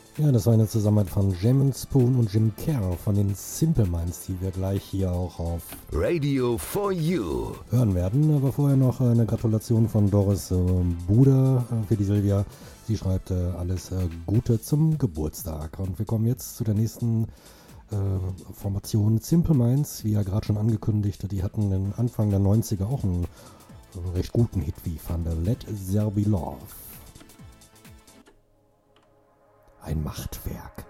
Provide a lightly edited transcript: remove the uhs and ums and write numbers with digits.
Ja, das war eine Zusammenarbeit von Jam Spoon und Jim Kerr von den Simple Minds, die wir gleich hier auch auf Radio for You hören werden. Aber vorher noch eine Gratulation von Doris Buder für die Silvia. Sie schreibt alles Gute zum Geburtstag. Und wir kommen jetzt zu der nächsten Formation Simple Minds, wie ja gerade schon angekündigt. Die hatten im Anfang der 90er auch einen recht guten Hit, wie ich fand. Let There Be Love. Ein Machtwerk.